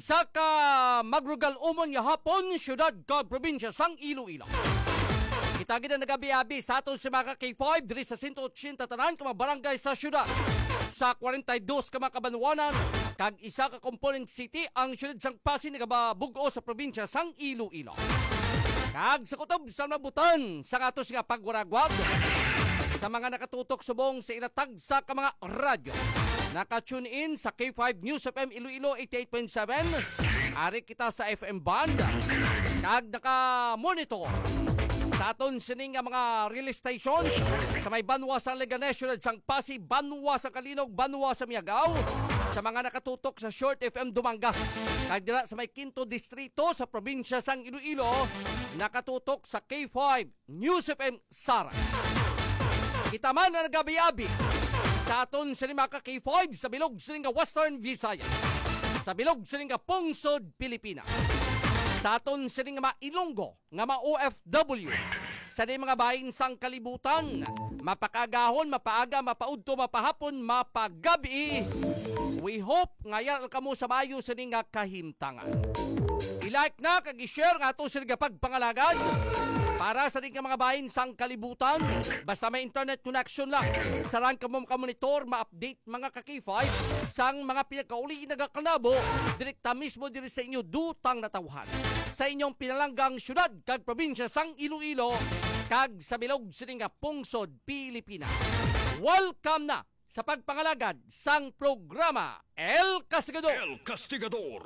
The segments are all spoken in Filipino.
Isa ka magrugal umon nga hapon, syudad kag probinsya sang Iloilo. Itagi na nagabi-abi sa aton si mga K5 diri sa 180 tanan ka mga barangay sa syudad. Sa 42 ka mga kabanwanan, kag isa ka component city ang syudad sang Pasig nagababugo sa probinsya sang Iloilo. Kag sa kutob sa nabutan sa atos nga pagwaragwag sa mga nakatutok subong sa ilatag sa ka mga radyo. Naka-tune in sa K5 News FM Iloilo 88.7. Ari kita sa FM band. Kag naka-monitor sa aton sining mga relay stations sa may Banwa sa Leganes, sang Pasig, Banwa sa Kalinog, Banwa sa Miagao, sa mga nakatutok sa Short FM Dumangas. Kag dira sa may Quinto Distrito sa probinsya sang Iloilo, nakatutok sa K5 News FM Sara. Kita man na nagabi-abi sa aton sining mga K5 sa bilog sining Western Visayas, sa bilog sining Pungsod, Pilipinas, sa aton sining mga Ilonggo nga mga OFW, sa di mga bahin sang kalibutan, mapakagahon, mapaaga, mapaudto, mapahapon, mapagabi. We hope ngayon kamo sa mayo sining nga kahimtangan. I-like na kag i-share nga ato sining pagpangalagad para sa di ka mga bahin sang kalibutan. Basta may internet connection lang, sarang ka mo monitor, ma-update mga ka-K5 sang mga pinagkauli nagakanabo direkta mismo diri sa inyo dutang natawhan sa inyong pinalanggang syudad kag probinsya sang Iloilo kag sa bilog sining nga Pungsod, Pilipinas. Welcome na sa pagpangalagad sang programa El Castigador. El Castigador.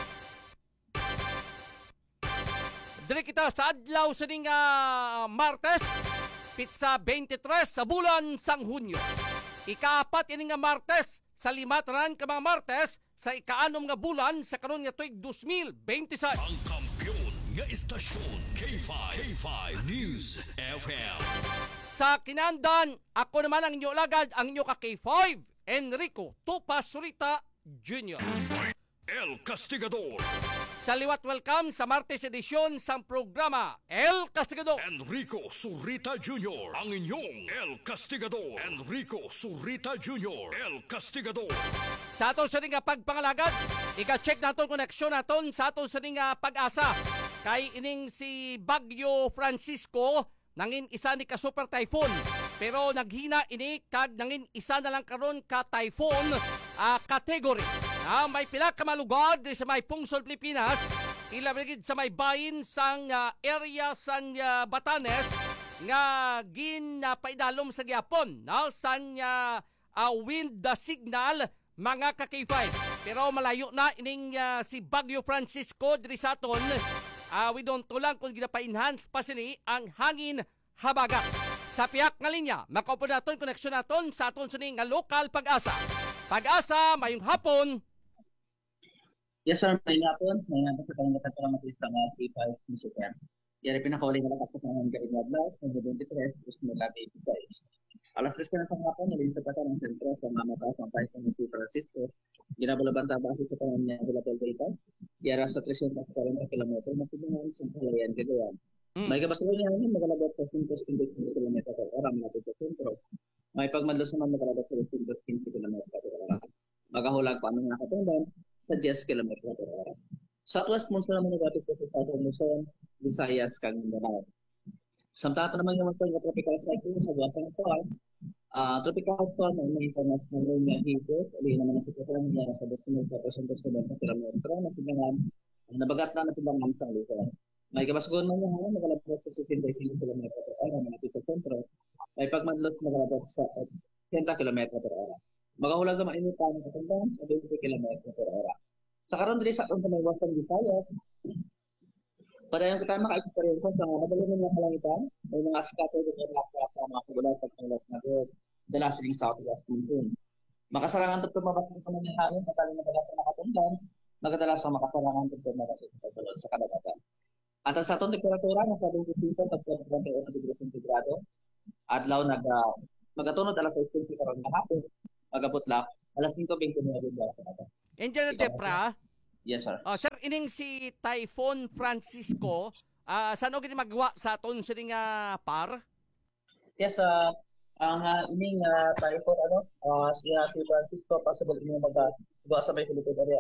Dili kita sa adlaw sa ning Martes, pitsa 23 sa bulan sang Hunyo. Ikaapat ini nga Martes sa 5 tanan ka mga Martes sa ikaanom nga bulan sa karon nga tuig 2026. Ang kampiyon nga istasyon K5 News FM. Sa kinandan, ako naman ang inyo lagad, ang inyo ka K5, Enrico Tupa Surita Jr. El Castigador. Sa liwat welcome sa Martes edisyon sang programa El Castigador. Enrico Surita Jr. Ang inyong El Castigador. Enrico Surita Jr. El Castigador. Sa aton sa nga pagpangalagad, ika-check naton koneksyon naton sa aton sa nga pag-asa. Kay ining si Bagyo Francisco, nangin isa ni ka super typhoon. Pero naghina ini kag nangin isa na lang karon ka typhoon category. May pila ka malugod sa may Pungsod, Pilipinas, ilabigid sa may bayin sang area sang Batanes nga paidalom sa gyapon sang wind signal mga ka-K5. Pero malayo na ining si Bagyo Francisco diri sa aton. We don't tulang kung ginapa-enhance pa sini ang hangin habagat. Sa piyak nga linya, makaupo naton koneksyon naton sa aton sini nga lokal pag-asa. Pag-asa, mayong hapon. Yes sir, may hapon. May hapon sa kalangatan ko lang matista nga K5 News FM. Yari pinakauling nga lakas sa pangalan ka Inadlaw, ng 23, gusto mo labi 85. Alas 3 ka na sa hapon, nalilin sa pata ng sentro sa mamata sa Python ng San Francisco. Ginabalaban tabasi sa pangalan niya Bulapel Data. Yara sa 340 km na pinangan sa Palayan, Gagawan. May kabasulan niya naman magalabot sa 115 km per oras malapit sa sentro. May pagmadlos naman magalabot sa 115 km per oras. Magahulag pa ang mga katundan sa 10 km per oras. Southwest monsoon naman nagapit sa Southern Luzon, Visayas, kag Mindanao. Samtata naman yung mga tropical cyclone sa buwan ng Tuan. Tropical storm ay may international nga higos. Alin naman na sitwasyon niya sa 2,470 km na silangan. Nabagat na natibangan sa Luzon. May kabasgon man yung magalabot sa 65 km per oras malapit sa sentro. May pagmadlot magalabot sa 30 km per oras. Magahulag naman initan ng katandaan sa 20 km per oras. Sa karon diri sa atong Western Visayas, padayon kita maka-experience sa madaling nga kalangitan, may mga scattered rock na mga kagulat at kagulat na good, dala sining southwest monsoon. Makasarangan to tumabas ng pananghangin sa talang madalas na nakatunggan, magadalas sa makasarangan to tumabas sa kadagatan. At sa atong temperatura nasa 25 at 28 degrees centigrado, adlaw magatunod alas 6 karon nga hapon, magabot lang alas 5:29 sa Engineer Depra. Yes, sir. Sir, ining si Typhoon Francisco, saan o ginimagawa sa aton sining par? Yes, ang ining typhoon si Francisco possible ini magawa sa may Philippine area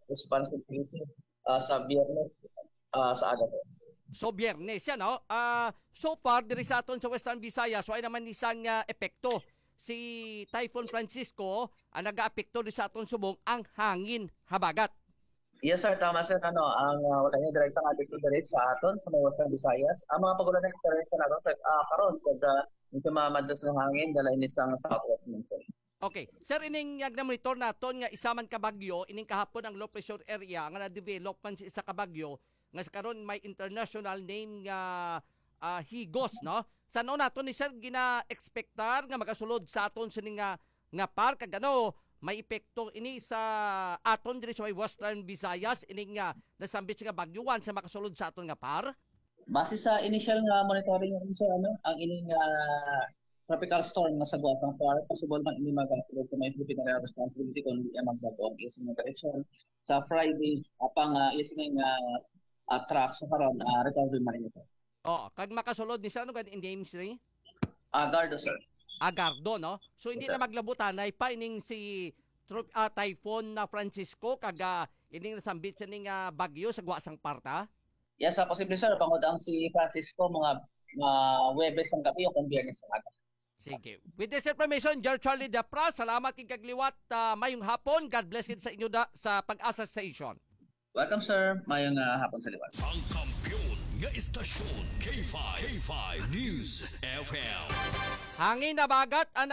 responsibility sa Biyernes sa aga po. So Biyernes yan, no? So far diri sa aton sa Western Visayas so ay naman isang epekto si Typhoon Francisco ang nag-aapekto di sa aton subong ang hangin habagat. Yes sir, tama sir. Ang wala niya direktang apekto direct sa aton sa mga Western Visayas. Ang mga pagulan na experience na natin karon pag ito mamadas ng hangin dala ini sa southwest monsoon. Okay, sir, ining nag-monitor naton nga isaman ka bagyo, ining kahapon ang low pressure area nga na-develop man sa kabagyo nga sa karon may international name nga Higos, no? Sano naton ni sir gina-expectar nga magasulod sa aton sining nga par kag may epekto ini sa aton diri sa may Western Visayas ining nasambit nga bagyuan sa makasulod sa aton nga par? Base sa initial nga monitoring ng sa ang ining tropical storm nga sa Guatang Par, possible man ini magasulod sa may Philippine Area Responsibility kung hindi magbago ang isang direction. Sa Friday, apang isang track sa karon recovery man ito. Kag makasulod ni sa ano kan in names ni? Gardo sir. Agardo, no? So hindi na maglabutanay pa ining si Typhoon na Francisco kag ining nasambit sa ning bagyo sa Guasang Parta. Yes, posible sir, bangod ang si Francisco mga Webes ang gabi o kung Biyernes ang aga. Sige. With this information, Jar Charlie Dapra, salamat kay kagliwat mayong hapon. God bless it sa inyo sa Pag-asa Station. Welcome sir, mayong hapon sa liwat. Ang kampiyon nga istasyon K5 News FM. Hangin na bagat ang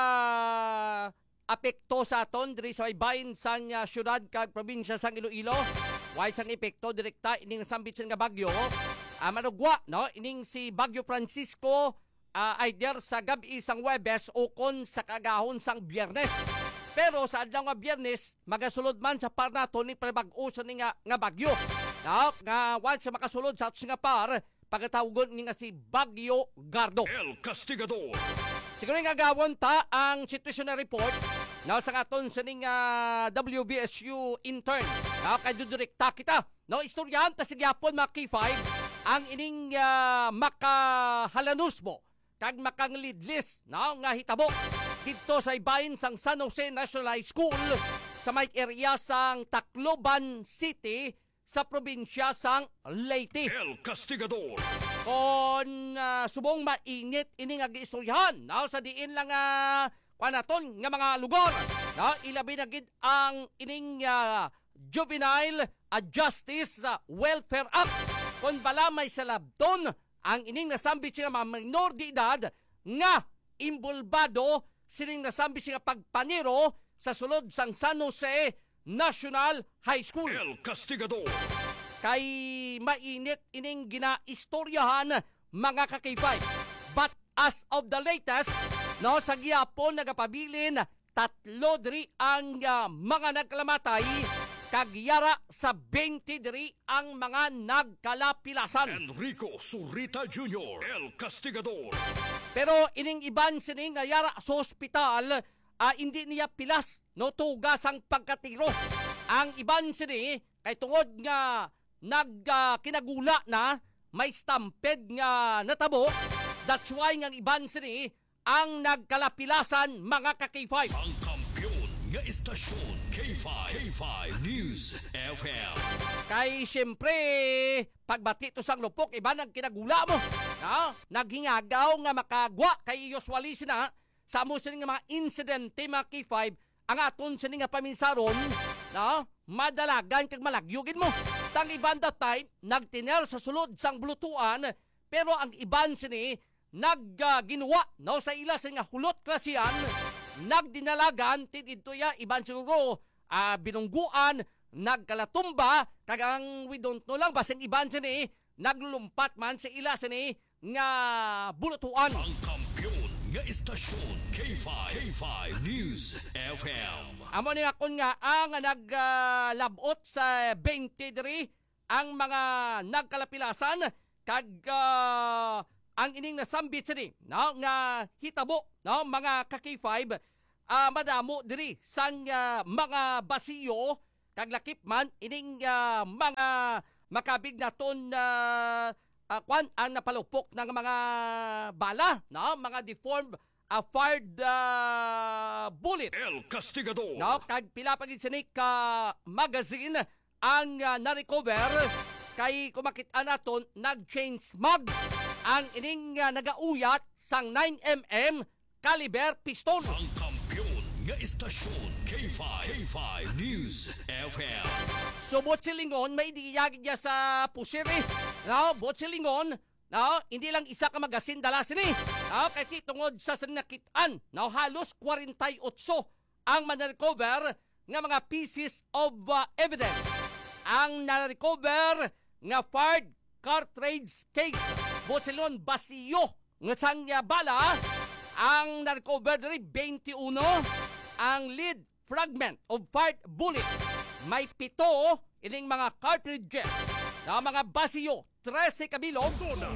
apekto sa aton diri sa bahin sang syudad kag probinsya sang Iloilo. While sang epekto direkta ining sambit nga bagyo, manugwa no ining si Bagyo Francisco either sa gabi sang Huwebes o kon sa kagahon sang Biyernes. Pero sa adlaw nga Biyernes magasulod man sa par nato ni prebag-o sa nga bagyo. No, nga once makasulod sa ato nga par pagkatawgon ni nga si Bagyo Gardo. El Castigador. Siguro nga gawon ta ang situation na report na sa aton sa ning WBSU intern. Kay direkta kita. No, istoryahan ta sa gyapon mga K5 ang ining makahalanus mo kag makanglidlis no nga hitabo didto sa ibahin sang San Jose National High School sa may area sang Tacloban City sa probinsya sang Leyte. El Castigador. Kon subong mainit ining agiistoryahan no sa diin lang panaton nga mga lugar no ilabi na gid ang ining Juvenile Justice Welfare Act kon bala may salabton ang ining nasambit siya mga minor de edad nga imbulbado sining nasambit siya pagpaniro sa sulod sang San Jose National High School. El Castigador. Kay mainit ining ginaistoryahan mga kakipay. But as of the latest, no, sa gyapon nagapabilin 3 diri ang mga nagkalamatay kagyara sa 20 diri ang mga nagkalapilasan. Enrico Zurita Jr. El Castigador. Pero ining iban sining yara sa ospital hindi niya pilas no tugas ang pagkatiro. Ang iban sini kay tungod nga kinagula na may stampede nga natabo. That's why nga iban sini ang nagkalapilasan mga ka-K5. Ang kampiyon nga istasyon K5 News FM. Kay siyempre pagbati to sang lupok iba nang kinagula mo. No? Naghingagaw nga makagwa kay usually sina sa mo sini nga mga insidente mga K5 ang aton sini nga paminsaron no? Madalagan kag malagyugin mo. Tang iban that time nagtiner sa sulod sang blutuan pero ang iban sini nagginawa no sa ila sa nga hulot klasian nagdinalagan tidto ya iban siguro binungguan nagkalatumba kag ang we don't know lang basing iban sini naglumpat man sa ila sini nga bulutuan. Ang kampiyon nga istasyon K5 News FM. Amo ni akon nga ang naglabot sa 23 ang mga nagkalapilasan kag ang ining nasambit sini no nga hitabo no mga ka-K5 madamo diri sang mga basiyo kag lakip man ining mga makabig naton kwan ang napalupok ng mga bala no mga deformed fired bullet. El Castigador. No, kag pila pagid sinig ka magazine ang na-recover kay kumakit-an naton nag-change mag ang ining nagauyat sang 9mm caliber pistol. Ang kampiyon nga istasyon K5 News FM. So Botsilingon may diiyagid niya sa pusiri. No, Botsilingon, no, hindi lang isa ka magasin dala sini. No, kay tungod sa sinakitan, no, halos 48 ang man-recover nga mga pieces of evidence. Ang na-recover nga fired cartridge case. Botsilingon basiyo nga sang bala. Ang na-recover diri 21 ang lead fragment of fired bullet. May 7 ining mga cartridges na mga basiyo 13 kabilog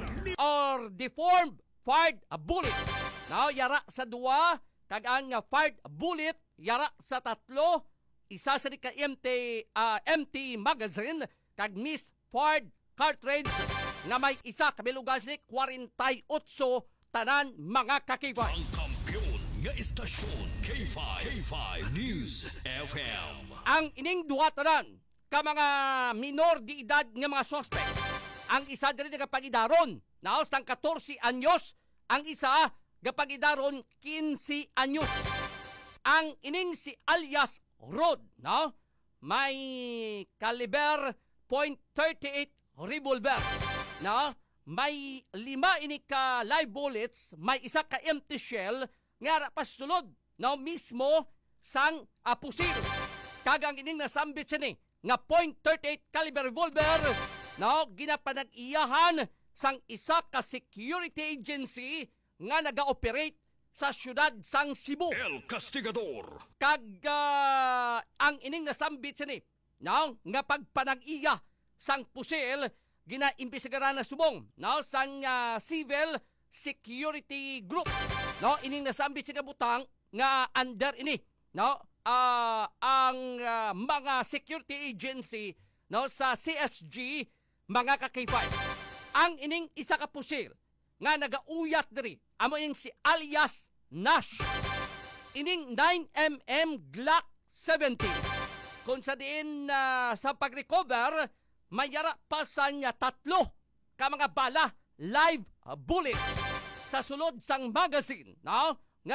or deformed fired bullet. Now, yara sa 2 kag ang fired bullet yara sa 3, isa sa ni ka empty magazine kag misfired cartridge nga may isa kabilugan sa 48 tanan mga kakibay. Ang kampiyon nga istasyon K5 News FM. Ang ining duha tanan ka mga minor di edad nga mga suspect. Ang isa diri nagapagidaron na sang 14 anyos, ang isa gapagidaron 15 anyos. Ang ining si alias Rod, no? May caliber .38 revolver, no? May 5 ini ka live bullets, may isa ka empty shell nga pasulod no mismo sang pusil. Kagang ining nasambit sini nga .38 caliber revolver no ginapanag-iyahan sang isa ka security agency nga naga-operate sa syudad sang Cebu. El Castigador. Kag ang ining nasambit sini no nga pagpanag-iya sang pusil ginaimbestigaran na subong no sang civil security group no ining nasambit sa kabutang nga under ini no ang mga security agency no sa CSG mga kakipay. Ang ining isa ka pusil nga nagauyat diri amo ining si alias Nash ining 9mm Glock 17 kung sa diin sa pag-recover mayara pa sa niya 3 ka mga bala live bullets sa sulod sang magazine no nga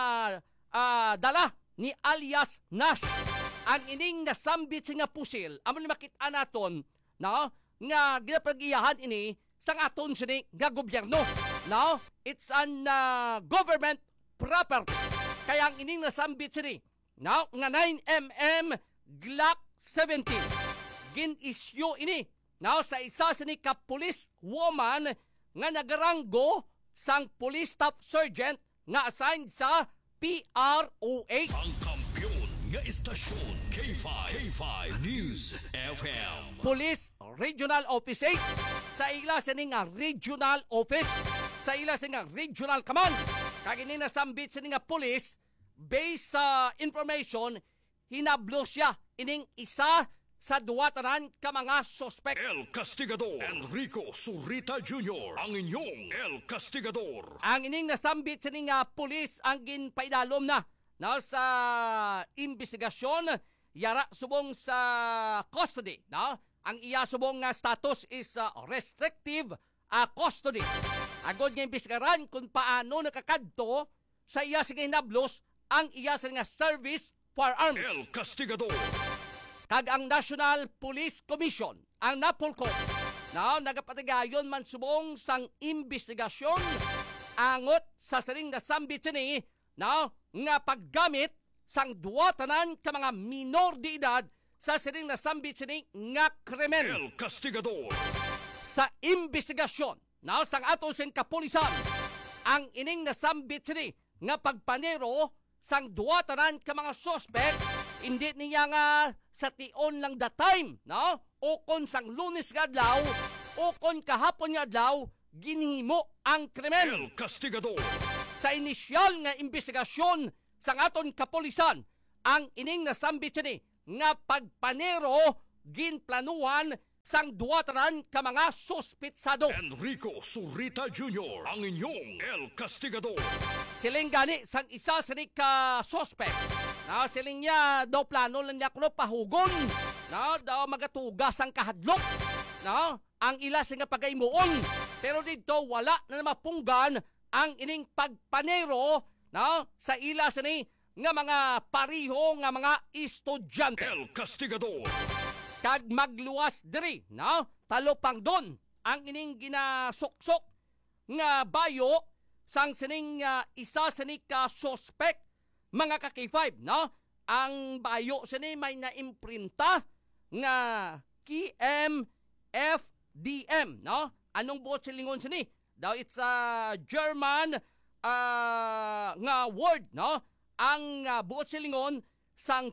ginadala ni alias Nash. Ang ining nasambit nga pusil amo ni makit-an naton no nga ginapag-iyahan ini sang aton sini nga gobyerno no it's an government property kaya ang ining nasambit sini no nga 9mm Glock 17 gin-issue ini now sa isa sa ni ka-police woman nga nagaranggo sang police staff sergeant nga assigned sa PROH. Ang kampiyon nga istasyon K5 News FM. Police Regional Office 8 sa ila sa nga regional office sa ila sa nga regional command kag ini nasambit sa nga police based sa information hinablo siya ining isa sa duwa tanan ka mga suspect. El Castigador. Enrico Surita Jr. Ang inyong El Castigador. Ang ining nasambit sa nga pulis ang ginpaidalom na sa investigasyon yara subong sa custody. No? Ang iya subong nga status is restrictive custody. Agod nga imbestigaran kung paano nakakadto sa iya sa hinablos ang iya sa nga service firearms. El Castigador. Kag ang National Police Commission, ang NAPOLCOM, nagapatigayon man subong sang investigasyon angot sa saling nasambit sini nga paggamit sang duwa tanan ka mga minor de edad sa saling nasambit sini nga krimen. El Castigador. Sa investigasyon sang ato sin kapulisan, ang ining nasambit sini nga pagpanero sang duwa tanan ka mga suspect hindi niya nga sa tion lang the time, no? O kon sang Lunes nga adlaw, o kon kahapon nga adlaw, ginhimo ang krimen. El Castigador. Sa inisyal nga investigasyon sa aton kapulisan, ang ining nasambit sini nga pagpanero ginplanuhan sang duwataran ka mga suspitsado. Enrico Surita Jr. Ang inyong El Castigador. Siling gani sang isa sa ka suspect. Na siling niya daw plano lang niya kuno pahugon. Na daw magatugas ang kahadlok. Na ang ila nga pagaymuon. Pero dito wala na mapunggan ang ining pagpanero na sa ila sini nga mga pariho nga mga estudyante. El Castigador. Kag magluwas diri, no? Talopang don ang ining ginasuksok nga bayo sang sining isa sini ka suspect mga ka-K5, no? Ang bayo sini may naimprinta nga KMFDM, no? Anong buot silingon sini? Daw it's a German nga word, no? Ang buot silingon sang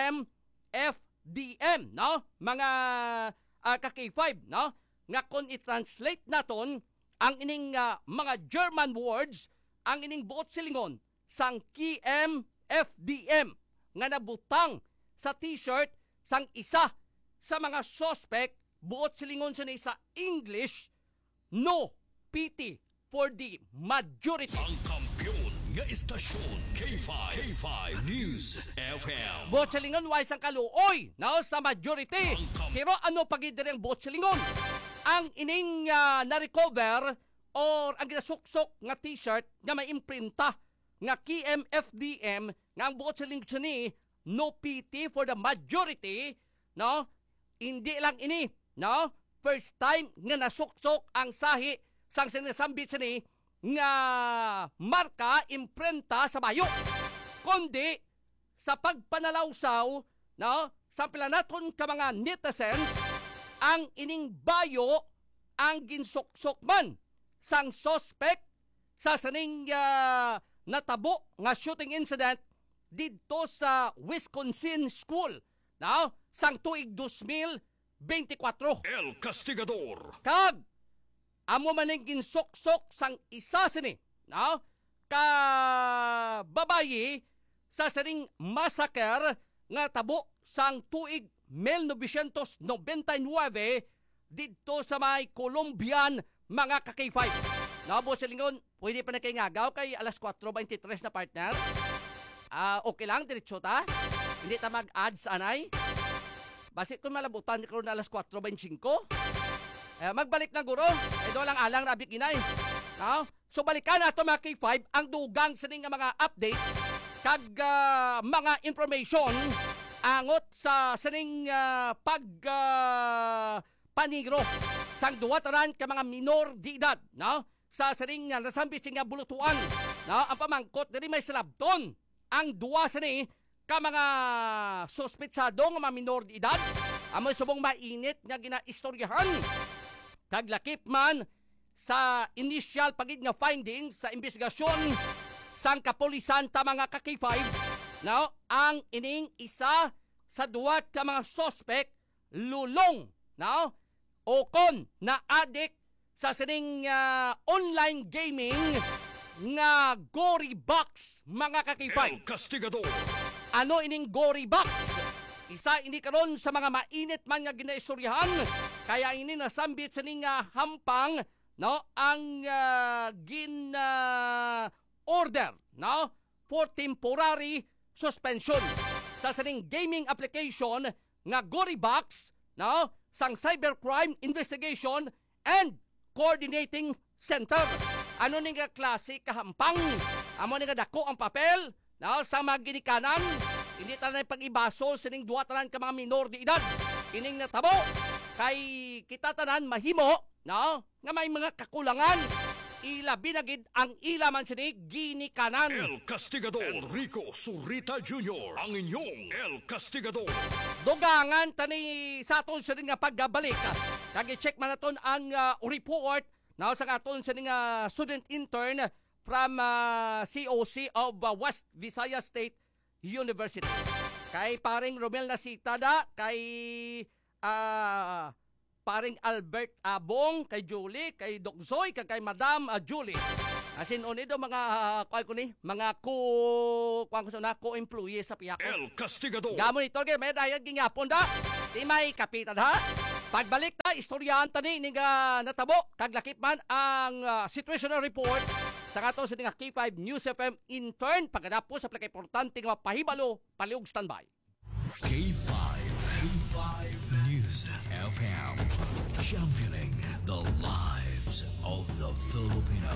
KMFDM, no? Mga ka-K5, no? Nga kung i-translate naton ang ining mga German words, ang ining buot silingon sang KMFDM nga nabutang sa t-shirt sang isa sa mga suspect, buot silingon siya sa English, no pity for the majority. Ang kampiyon nga istasyon K5 News FM. Buot silingon why sang kaluoy, no, sa majority. Pero ano pagidiri ang buot silingon? Ang ining na-recover or ang ginasuksok nga t-shirt nga may imprinta nga KMFDM nga ang buot silingon ni no pity for the majority, no? Hindi lang ini, no? First time nga nasuksok ang sahi sang sinasambit sini nga marka imprenta sa bayo. Kundi sa pagpanalawsaw, no? Sa planaton ka mga netizens, ang ining bayo ang ginsuksok man sang suspect sa saning natabo nga shooting incident dito sa Wisconsin School, no? Sang tuig 2024. El Castigador. Kag amo man ang ginsuksok sang isa sini, no? Ka babayi sa saning massacre nga tabo sang tuig 1999 dito sa may Colombian mga ka-K5. Nabo sa lingon, pwede pa na kay ngagaw kay alas 4:23 na partner. Okay lang, diretso ta. Hindi ta mag-ads anay. Basit kung malabutan ko na alas 4:25. Magbalik na guro. Ito lang alang rabik inay. No? So balikan nato mga K5 ang dugang sa mga update kag mga information angot sa sining panigro sang duwa tanan ka mga minor di edad, no? Sa sining nasambit nga bulutuan, no? Ang pamangkot diri may salabton ang duwa sini ka mga suspetsado nga mga minor di edad. Amo subong mainit nga ginaistoryahan kag lakip man sa initial pagid nga findings sa investigasyon sang kapulisan ta mga ka-K5, no? Ang ining isa sa duwa ka mga suspect lulong, no? O kon na addict sa sining online gaming nga Gory Box mga ka-K5. El Castigador. Ano ining Gory Box? Isa ini karon sa mga mainit man nga ginaistoryahan kaya ini nasambit sa ning hampang, no? Ang order, no? For temporary suspension sa sining gaming application nga Gory Box, no? Sang Cybercrime Investigation and Coordinating Center. Ano ni nga klase kahampang? Amo ni nga dako ang papel, no? Sa mga ginikanan, hindi tanan pag-ibaso sining duwa tanan ka mga minor di edad. Ining natabo kay kita tanan mahimo, no? Nga may mga kakulangan. Ila binagid ang ila man sini ginikanan. El Castigador. Enrico Surita Jr. Ang inyong El Castigador. Dugangan tani sa aton sa nga pagbalik. Kag i-check man naton ang report na sa aton sa nga student intern from COC of West Visayas State University. Kay paring Romel Nasita da, kay paring Albert Abong, kay Julie, kay Doc Zoy, kay Madam Julie. Asin unido mga mga co-employee sa piyako. El Castigador. Gamon ito kay may dayag gingapon da. Di may kapitan ha. Pagbalik ta istoryahan tani ni natabo kag lakip man ang situational report Sa nga to sa nga K5 News FM intern, pagkadap po sa plaka-importante nga pahibalo, paliog standby. K5 News FM, championing the lives of the Filipino.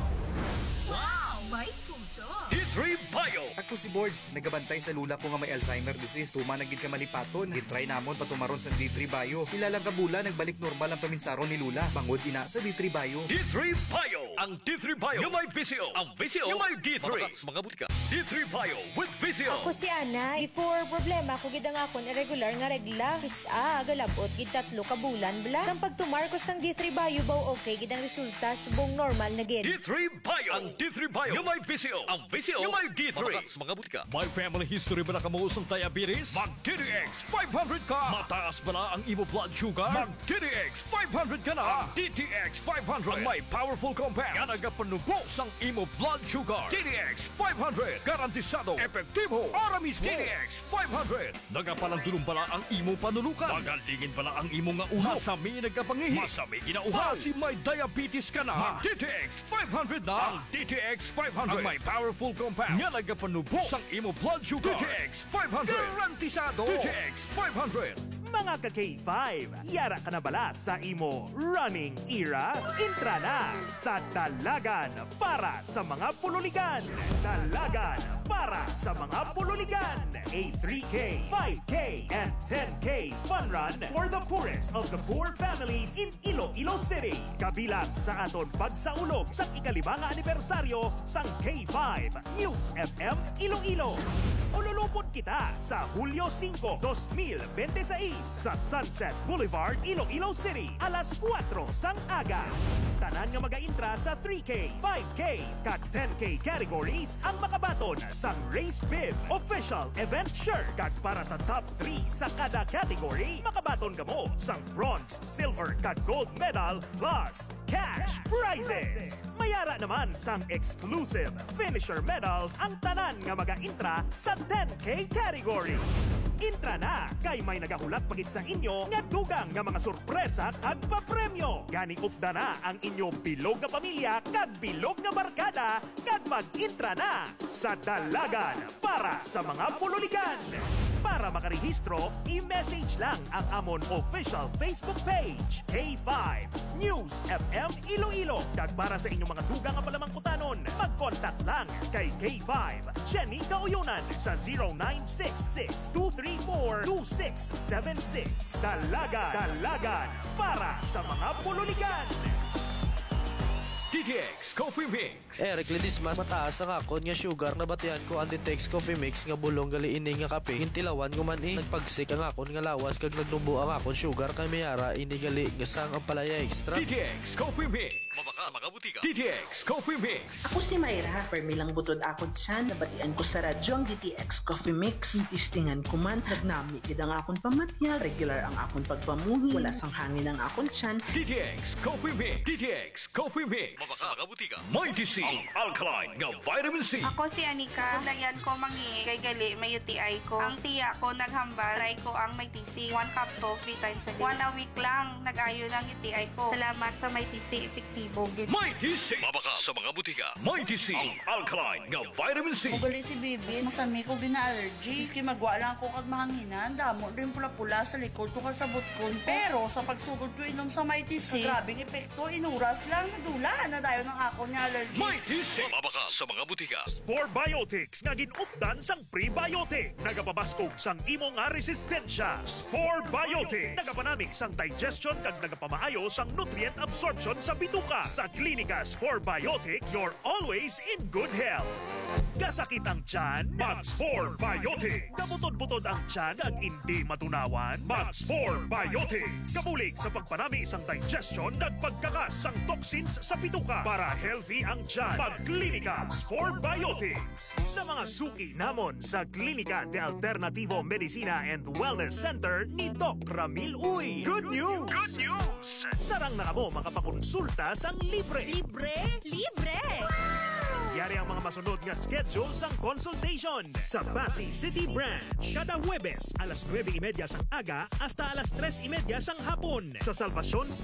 Wow! May puso! D3 Bio. Ako si Boards, nagabantay sa lula ko nga may Alzheimer disease. Tuma nagid ka malipaton. Gitry namon patumaron sa D3 Bio. Ilalang kabula, nagbalik normal ang paminsaron ni Lula. Bangod ina sa D3 Bio. D3 Bio. Ang D3 Bio yung may VCO. Ang VCO yung may D3. Mga butika. D3 Bio with VCO. Ako si Ana, before problema ko gid ang akon irregular nga regla. Kisa galabot gid 3 ka bulan bla. Sang pagtumar ko sang D3 Bio baw okay gid ang resulta subong normal na gid. D3 Bio. Ang D3 Bio yung may VCO. Ang VCO yung may D3. Mga butika. May family history ba na kamuusang diabetes? Mag DTX 500 ka. Mataas ba na ang imo blood sugar? Mag DTX 500 ka na. Ang DTX 500 ang may powerful compound nga nagapanubos ang imo blood sugar. DTX 500 garantisado, epektibo, para mismo. DTX 500 nagapalandulong bala ang imo panulukan. Magalingin bala ang imo nga ulo. Masami nagkapangihi. Masami ginauhaw. Si may diabetes ka na. Mag DTX 500 na. Ang DTX 500 ang may powerful compound nga nagapanubos ang imo blood sugar. DTX 500 garantisado. DTX 500. Mga ka-K5, yara ka na bala sa imo running era? Intra na sa Dalagan para sa mga pululigan. Dalagan para sa mga pululigan. A 3K, 5K, and 10K fun run for the poorest of the poor families in Iloilo City. Kabilang sa aton pagsaulog sa ika-5 anibersaryo sang K5 News FM Iloilo. Ululupot kita sa Hulyo 5, 2026 sa Sunset Boulevard, Iloilo City, alas 4 sang aga. Tanan nga mag-intra sa 3K, 5K, kag 10K categories ang makabaton sang Race Bib official event shirt. Kag para sa top 3 sa kada category, makabaton ka mo sang bronze, silver, kag gold medal plus cash prizes. Mayara naman sang exclusive finisher medals ang tanan nga mag-intra sa 10K category. Intra na kay may nagahulat pagit sa inyo nga dugang nga mga sorpresa kag papremyo. Gani upda na ang inyo bilog nga pamilya kag bilog nga barkada kag mag-intra na sa Dalagan para sa mga pululigan. Para makarehistro, i-message lang ang amon official Facebook page, K5 News FM Iloilo. Kag para sa inyong mga dugang nga palamangkutanon, mag-contact lang kay K5 Jenny Kauyunan sa 0966-234-2676. Dalagan para sa mga pululigan. DTX Coffee Mix. Eric Ledismas, mataas ang akon nga sugar na batian ko ang DTX Coffee Mix nga bulong gali ini nga kape. Hintilawan ko man nagpagsik ang akon nga lawas kag nagnubo ang akon sugar kay mayara ini gali nga sang ang palaya extra. DTX Coffee Mix. Mabaka mga butika. DTX Coffee Mix. Ako si Mayra, permilang butod akon siya, nabatian ko sa radyo ang DTX Coffee Mix. Tistingan ko man, nagnami gid ang akon pamatyag, regular ang akon pagpamuhi, wala sang hangin ang akon tiyan. DTX Coffee Mix. DTX Coffee Mix. Mabaka mga butika. Mighty C. Ang alkaline nga vitamin C. Ako si Anika. Layan ko mangi kay gali may UTI ko. Ang tiya ko naghambal. Try ko ang may TC. 1 capsule 3 times a day. 1 a week lang nag-ayo ng UTI ko. Salamat sa may TC. Epektibo. Mighty C. Mabaka sa mga butika. Mighty C. Ang alkaline nga vitamin C. Ugali si Bibi, masami ko gina-allergy. Iski magwa lang ako kag mahanginan. Damo rin pula-pula sa likod ko kasabot ko. Pero sa pagsugod ko inom sa Mighty C, grabing epekto, inuras lang, nadula na tayo ng ako ni allergy. Mighty C. Mabaka sa mga butika. Spore Biotics nga ginupdan sang prebiotic. Nagapabaskog sang imo nga resistensya. Spore Biotics. Nagapanami sang digestion kag nagapamaayo sang nutrient absorption sa bituka. Sa Klinika Spore Biotics, you're always in good health. Gasakit ang tiyan, mag-Spore Biotics. Kabutod-butod ang tiyan ag hindi matunawan, mag-Spore Biotics. Kabulig sa pagpanami sang digestion kag pagkakas sang toxins sa bituka para healthy ang tiyan. Mag-Klinika Spore Biotics. Sa mga suki namon sa Klinika de Alternativo Medicina and Wellness Center ni Doc Ramil Uy. Good news! Good news! Sarang na mo makapakonsulta sang libre. Libre? Libre! Yari ang mga masunod nga schedule sang consultation sa Pasig City Branch. Kada Huwebes, alas 9:30 sang aga hasta alas 3:30 sang hapon. Sa Salvacion